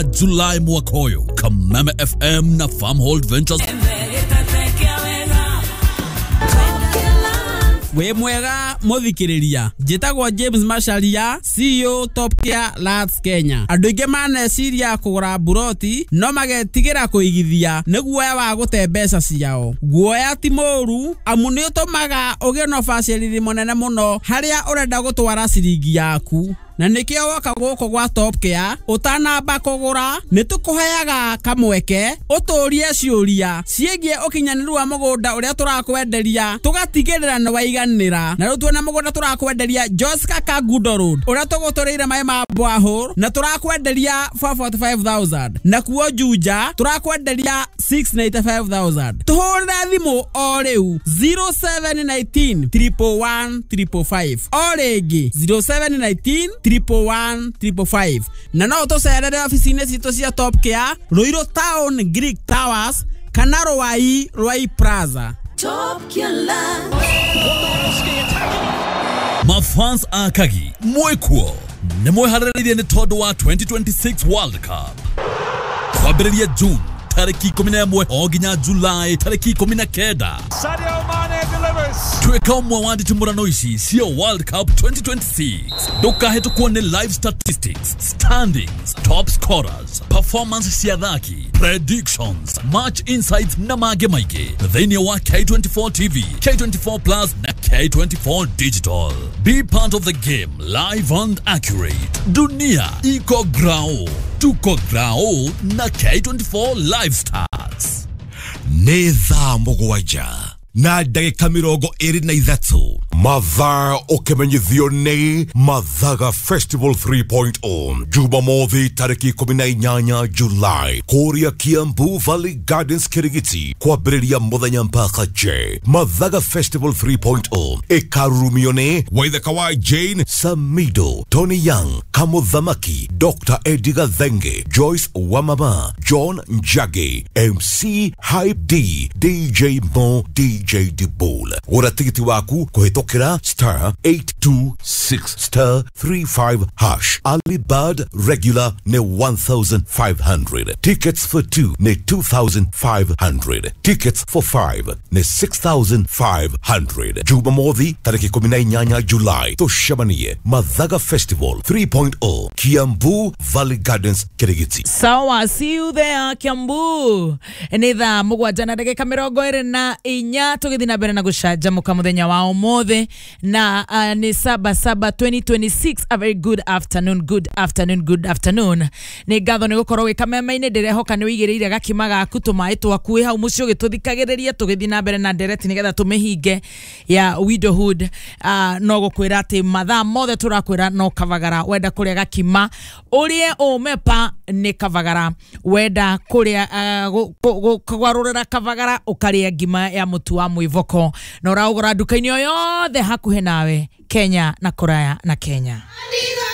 July Mwakoyo, Kameme FM na Farmhold Ventures. We mwega muthikiriria njitagwo James Masharia CEO Top Care Lats Kenya. Andu ingi maneciria kugura buroti no magetigira kuigithia niguoya wa gute mbeca ciao. Guoya ti moru amu ni utumaga ugie no facility munene muno haria urenda gutwara ciringi yaku. Na nikio waka guko gwa Top Care utanamba kugura nitukuheaga kamweke uturie ciuria ciegie ukinyaniru wa mugunda uria turakwenderia tugatigirira na waiganira na tuona mugunda turakwenderia Joska Kagudo Road uria tugutureire mai ma Bwahor na turakwenderia 445,000 na kuo Juja turakwenderia 695,000. tuhurira thimu o riu 0719 111 555 o ringi 0719 111 na no tucerere ofisine citu cia Top Care Ruiru Town Greek Towers kana Rwai Plaza. Top Care Mafans akagi mwekuo nemweharĩrĩirie nĩ tondu wa 2026 World Cup kwambĩrĩria June tariki 11 o nginya July tariki 19. Sadio Mane delivers. Tweka umwe wa nditimurano ici cia World Cup 2026. Ndũkahĩtũkwo nĩ live statistics, standings, top scorers, performance cia athaki, predictions, match insights na mangĩ maingĩ thĩinĩ wa K24 TV, K24 Plus na K24 Digital. Be part of the game, live and accurate. Dunia iko grao, tuko grao na K24 Live Stars. Nĩ thaa mũgwanja na ndagĩka 23 mathaa ũkĩmenyithio nĩ Mathaga Festival 3.0 Jumamothi tariki 18 July kũrĩa Kiambu Valley Gardens Kirigiti kwambĩrĩria mũthenya mpaka je. Mathaga Festival 3.0 ĩkarumio nĩ Waithaka wa Jane, Samido, Tony Young, Kamuthamaki, Dr. Edgar Thenge, Joyce Wamama, John Njagi, MC Hype D, DJ Mo, DJ Dibul. Ura tikiti waku kuhitokera *826 *35 Alibad regular ne 1,500. Tickets for 2 ne 2,500. Tickets for 5 ne 6,500. Jumamothi tariki 18 July tushamanie Mathaga Festival 3.0 Kiambu Valley Gardens Kirigiti. Sawa, see you there Kiambu. Enitha mugwanja na ndagika 24 tugithii na mbere na gucanjamuka muthenya wa umothe na ni 7/7/2026. A very good afternoon, good afternoon, good afternoon. Ni ngatho ni gukorwo wi kameme-ini ndirehoka ni wigireire gakima gaku tumai twaku hau mucio gituthikagiriria tugithii na mbere na ndereti nigetha tumihinge ya widowhood. No gukwira ati mathaa mothe turakwira no kavagara wenda kuria gakima urie umepa ni kavagara wenda kuria kugwarurira kavagara ukaria ngima ya mutu wa mwivoko na uragura nduka-ini yothe hakuhe nawe Kenya na kuraya na Kenya.